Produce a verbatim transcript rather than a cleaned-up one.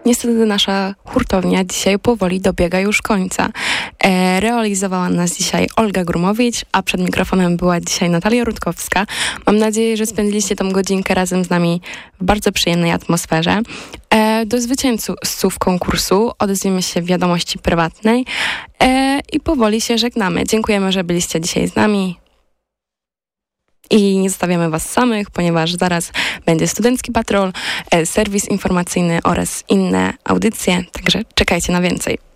niestety nasza hurtownia dzisiaj powoli dobiega już końca. E, realizowała nas dzisiaj Olga Grumowicz, a przed mikrofonem była dzisiaj Natalia Rutkowska. Mam nadzieję, że spędziliście tą godzinkę razem z nami w bardzo przyjemnej atmosferze. E, do zwycięzców konkursu odezwiemy się w wiadomości prywatnej e, i powoli się żegnamy. Dziękujemy, że byliście dzisiaj z nami. I nie zostawiamy was samych, ponieważ zaraz będzie Studencki Patrol, serwis informacyjny oraz inne audycje, także czekajcie na więcej.